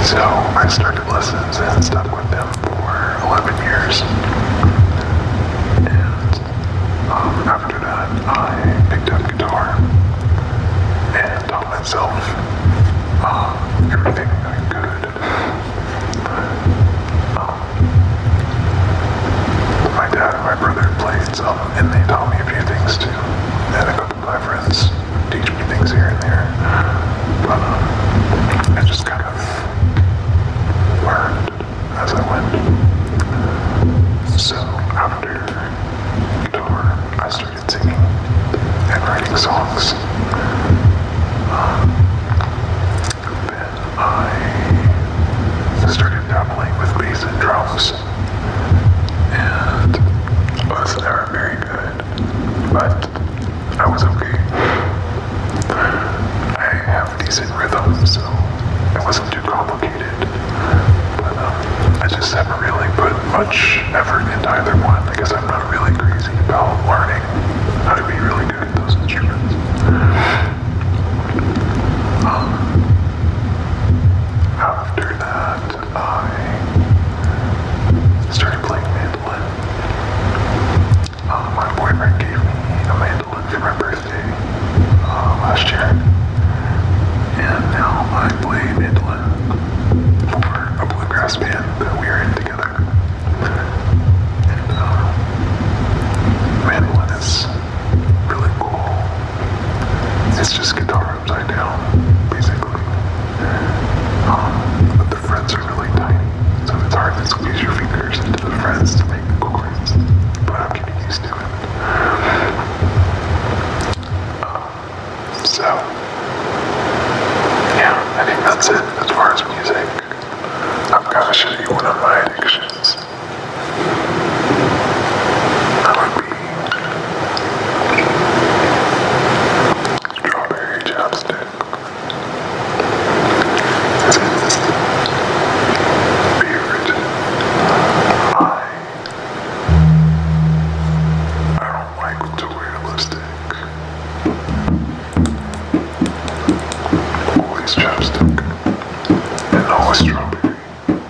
So I started lessons and stuck with them for 11 years. And after that, I picked up guitar and taught myself everything I could. My dad and my brother played some, and they taught me a few things too. And a couple of my friends teach me things here and there. But I just kind of learned as I went. So after guitar, I started singing and writing songs. Then I started dabbling with bass and drums, and I was never very good, but I was okay. I have decent rhythm, so it wasn't too complicated, but I just haven't really put much effort into either one because I'm not really crazy about learning how to be really good at those instruments.